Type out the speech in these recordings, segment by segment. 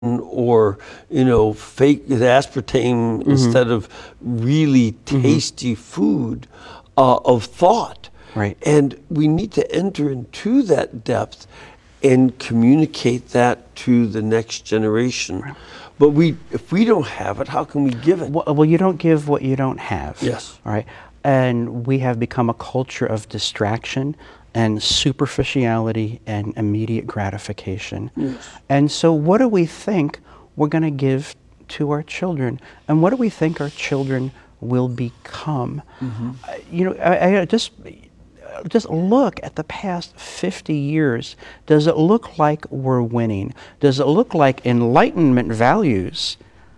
or fake with aspartame instead of really tasty food of thought. Right. And we need to enter into that depth and communicate that to the next generation. Right. But if we don't have it, how can we give it? Well, you don't give what you don't have. Yes. All right. And we have become a culture of distraction and superficiality and immediate gratification. Yes. And so what do we think we're going to give to our children? And what do we think our children will become? I just look at the past 50 years. Does it look like we're winning? Does it look like Enlightenment values?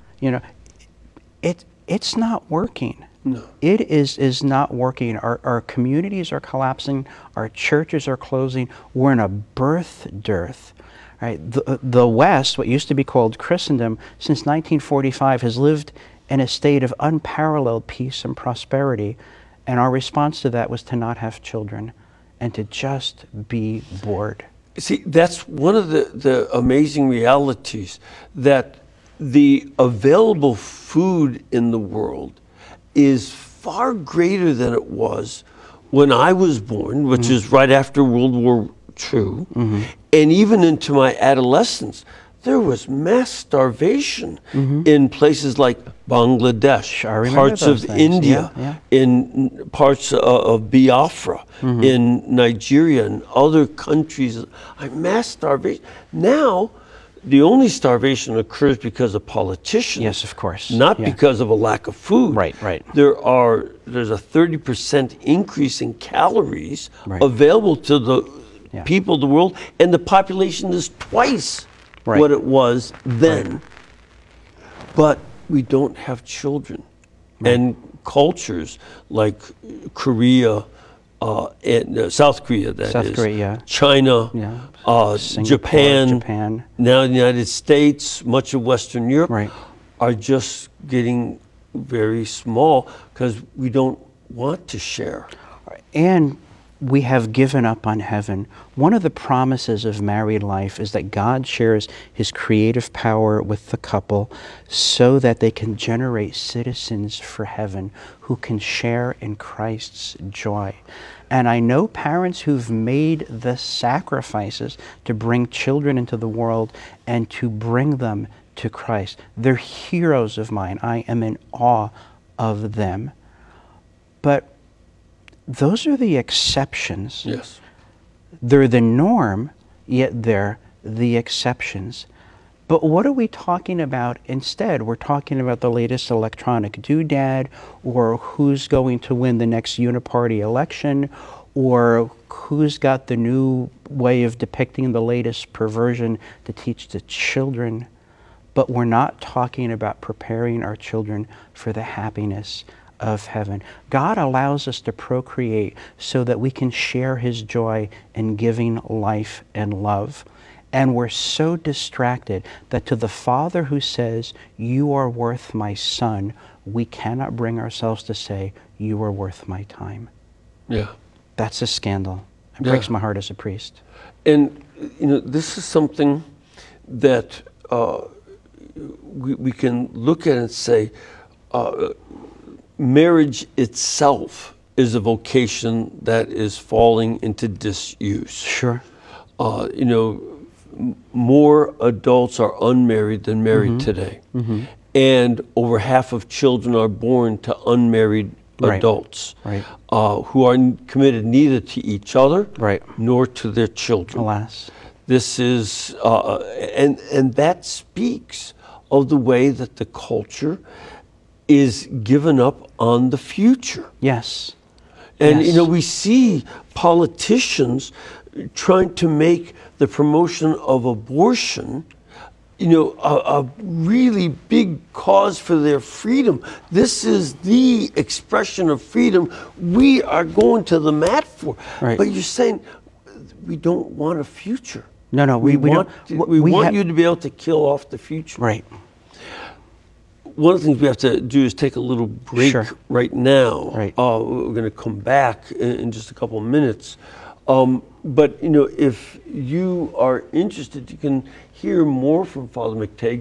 It's not working. No. It is not working. Our communities are collapsing. Our churches are closing. We're in a birth dearth. Right? The West, what used to be called Christendom, since 1945 has lived in a state of unparalleled peace and prosperity. And our response to that was to not have children and to just be bored. See, that's one of the amazing realities, that the available food in the world is far greater than it was when I was born, which is right after World War II, and even into my adolescence. There was mass starvation in places like Bangladesh, parts of India, in parts of Biafra, in Nigeria and other countries. Mass starvation. Now, the only starvation occurs because of politicians. Yes, of course. Not because of a lack of food. Right. There's a 30% increase in calories available to the people of the world, and the population is twice what it was then. But we don't have children. And cultures like Korea, and South Korea, China, Japan, now the United States, much of Western Europe are just getting very small because we don't want to share. And we have given up on heaven. One of the promises of married life is that God shares his creative power with the couple so that they can generate citizens for heaven who can share in Christ's joy. And I know parents who've made the sacrifices to bring children into the world and to bring them to Christ. They're heroes of mine. I am in awe of them. But those are the exceptions. Yes. They're the norm, yet they're the exceptions. But what are we talking about instead? We're talking about the latest electronic doodad, or who's going to win the next uniparty election, or who's got the new way of depicting the latest perversion to teach the children. But we're not talking about preparing our children for the happiness of heaven. God allows us to procreate so that we can share his joy in giving life and love. And we're so distracted that to the father who says, "You are worth my son," we cannot bring ourselves to say, "You are worth my time." Yeah. That's a scandal. It breaks my heart as a priest. And this is something that we can look at and say, marriage itself is a vocation that is falling into disuse. Sure. More adults are unmarried than married today. And over half of children are born to unmarried adults who are committed neither to each other nor to their children. Alas. This is, and that speaks of the way that the culture is given up on the future. Yes. And we see politicians trying to make the promotion of abortion, a really big cause for their freedom. This is the expression of freedom we are going to the mat for. But you're saying we don't want a future. No, we want you to be able to kill off the future. Right. One of the things we have to do is take a little break right now. Right. We're going to come back in just a couple of minutes. But if you are interested, you can hear more from Father McTague